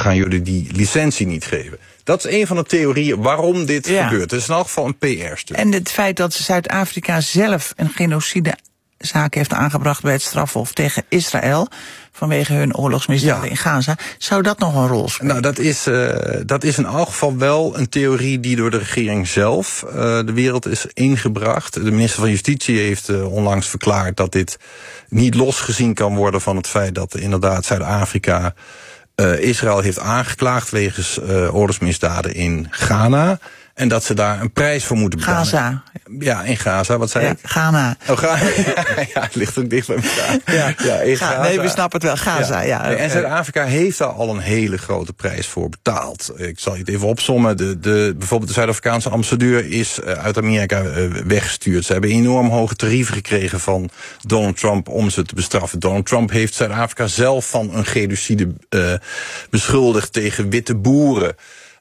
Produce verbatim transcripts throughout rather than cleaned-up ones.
gaan jullie die licentie niet geven. Dat is een van de theorieën waarom dit ja. gebeurt. Het is in elk geval een P R-stuk. En het feit dat Zuid-Afrika zelf een genocidezaak heeft aangebracht bij het strafhof tegen Israël vanwege hun oorlogsmisdaden ja. in Gaza, zou dat nog een rol spelen? Nou, dat is, uh, dat is in elk geval wel een theorie die door de regering zelf uh, de wereld is ingebracht. De minister van Justitie heeft uh, onlangs verklaard dat dit niet losgezien kan worden van het feit dat inderdaad Zuid-Afrika uh, Israël heeft aangeklaagd wegens uh, oorlogsmisdaden in Ghana. En dat ze daar een prijs voor moeten betalen. Gaza. Ja, in Gaza. Wat zei ja, ik? Ghana. Oh, Ghana. Ja, het ligt ook dicht bij elkaar. Ja, ja in Gaza. Nee, we snappen het wel. Gaza, ja. ja. En Zuid-Afrika heeft daar al een hele grote prijs voor betaald. Ik zal je het even opsommen. De, de, bijvoorbeeld de Zuid-Afrikaanse ambassadeur is uit Amerika weggestuurd. Ze hebben enorm hoge tarieven gekregen van Donald Trump om ze te bestraffen. Donald Trump heeft Zuid-Afrika zelf van een genocide uh, beschuldigd tegen witte boeren.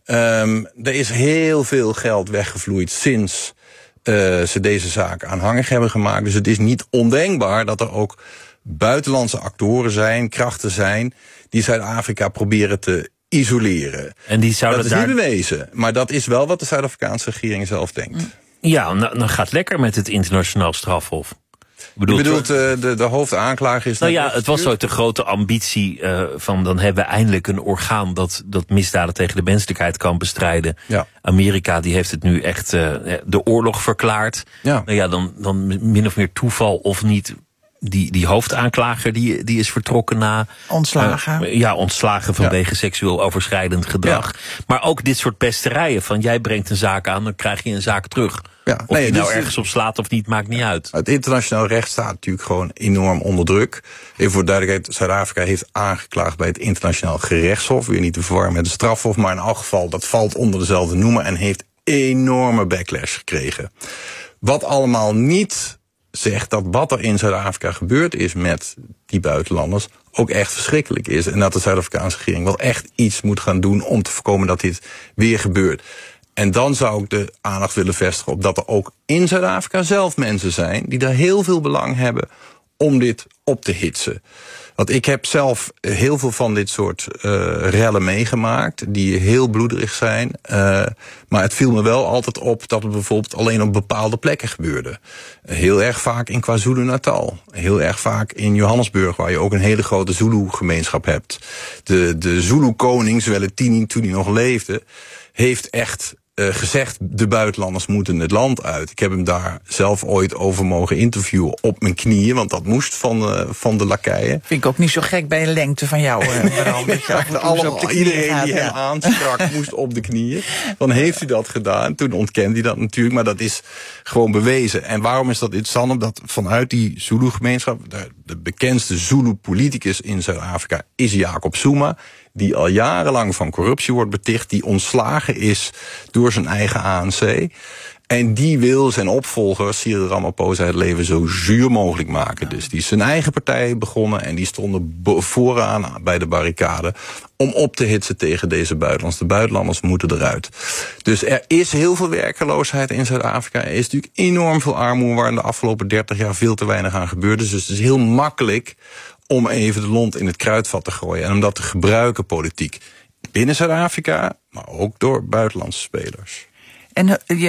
Um, er is heel veel geld weggevloeid sinds uh, ze deze zaak aanhangig hebben gemaakt. Dus het is niet ondenkbaar dat er ook buitenlandse actoren zijn, krachten zijn, die Zuid-Afrika proberen te isoleren. En die zouden dat is daar... niet bewezen, maar dat is wel wat de Zuid-Afrikaanse regering zelf denkt. Ja, nou, dan gaat het lekker met het internationaal strafhof. Bedoelt, Je bedoelt uh, de, de hoofdaanklager is... Nou ja, het was ooit de grote ambitie uh, van dan hebben we eindelijk een orgaan dat, dat misdaden tegen de menselijkheid kan bestrijden. Ja. Amerika die heeft het nu echt uh, de oorlog verklaard. Ja. Nou ja, dan, dan min of meer toeval of niet. Die, die hoofdaanklager die, die is vertrokken na... Ontslagen. Uh, ja, ontslagen vanwege ja. seksueel overschrijdend gedrag. Ja. Maar ook dit soort pesterijen van jij brengt een zaak aan, dan krijg je een zaak terug. Ja, of nee, je nou dus ergens op slaat of niet, maakt niet uit. Het internationaal recht staat natuurlijk gewoon enorm onder druk. Even voor duidelijkheid, Zuid-Afrika heeft aangeklaagd bij het internationaal gerechtshof. Weer niet te verwarren met het strafhof, maar in elk geval, dat valt onder dezelfde noemer en heeft enorme backlash gekregen. Wat allemaal niet zegt dat wat er in Zuid-Afrika gebeurd is met die buitenlanders ook echt verschrikkelijk is. En dat de Zuid-Afrikaanse regering wel echt iets moet gaan doen om te voorkomen dat dit weer gebeurt. En dan zou ik de aandacht willen vestigen op dat er ook in Zuid-Afrika zelf mensen zijn die daar heel veel belang hebben om dit op te hitsen. Want ik heb zelf heel veel van dit soort uh, rellen meegemaakt, die heel bloederig zijn. Uh, maar het viel me wel altijd op dat het bijvoorbeeld alleen op bepaalde plekken gebeurde. Heel erg vaak in KwaZulu-Natal. Heel erg vaak in Johannesburg, waar je ook een hele grote Zulu-gemeenschap hebt. De, de Zulu-koning, Zwelithini, toen hij nog leefde, heeft echt Uh, gezegd, de buitenlanders moeten het land uit. Ik heb hem daar zelf ooit over mogen interviewen op mijn knieën, want dat moest van, uh, van de lakeien. Vind ik ook niet zo gek bij een lengte van jou. Uh, dat je ja, allemaal, iedereen gaat, die ja. hem aansprak moest op de knieën. Dan heeft hij dat gedaan. Toen ontkende hij dat natuurlijk, maar dat is gewoon bewezen. En waarom is dat interessant? Omdat vanuit die Zulu-gemeenschap, de, de bekendste Zulu-politicus in Zuid-Afrika is Jacob Zuma, die al jarenlang van corruptie wordt beticht, die ontslagen is door zijn eigen A N C. En die wil zijn opvolger, Cyril Ramaphosa, het leven zo zuur mogelijk maken. Dus die is zijn eigen partij begonnen en die stonden vooraan bij de barricade om op te hitsen tegen deze buitenlanders. De buitenlanders moeten eruit. Dus er is heel veel werkeloosheid in Zuid-Afrika. Er is natuurlijk enorm veel armoede waar in de afgelopen dertig jaar veel te weinig aan gebeurd is. Dus het is heel makkelijk om even de lont in het kruidvat te gooien en om dat te gebruiken politiek. Binnen Zuid-Afrika, maar ook door buitenlandse spelers. En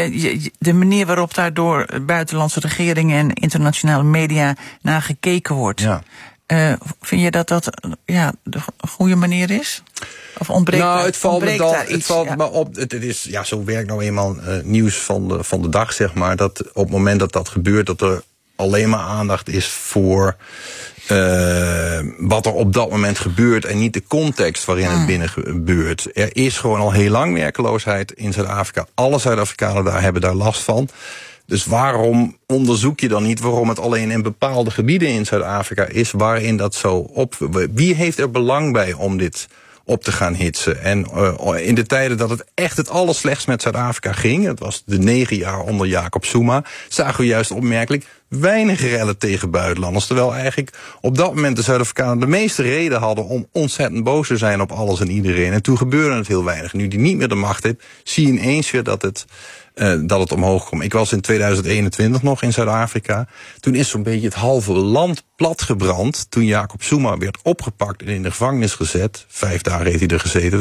de manier waarop daar door buitenlandse regeringen en internationale media naar gekeken wordt. Ja. Uh, vind je dat dat ja, de goede manier is? Of ontbreekt nou, daar, het valt ontbreekt me dan, daar iets? Het valt ja. me op. Het, het is, ja, zo werkt nou eenmaal uh, nieuws van de, van de dag, zeg maar. Dat op het moment dat dat gebeurt, dat er alleen maar aandacht is voor Uh, wat er op dat moment gebeurt en niet de context waarin het binnen gebeurt. Er is gewoon al heel lang werkeloosheid in Zuid-Afrika. Alle Zuid-Afrikanen daar hebben daar last van. Dus waarom onderzoek je dan niet waarom het alleen in bepaalde gebieden in Zuid-Afrika is waarin dat zo op... Wie heeft er belang bij om dit op te gaan hitsen? En uh, in de tijden dat het echt het allerslechtst met Zuid-Afrika ging, het was de negen jaar onder Jacob Zuma, zagen we juist opmerkelijk weinig rellen tegen buitenlanders. Terwijl eigenlijk op dat moment de Zuid-Afrikanen de meeste reden hadden om ontzettend boos te zijn op alles en iedereen. En toen gebeurde het heel weinig. Nu die niet meer de macht heeft, zie je ineens weer dat het, uh, dat het omhoog komt. Ik was in tweeduizend eenentwintig nog in Zuid-Afrika. Toen is zo'n beetje het halve land platgebrand toen Jacob Zuma werd opgepakt en in de gevangenis gezet. Vijf dagen heeft hij er gezeten.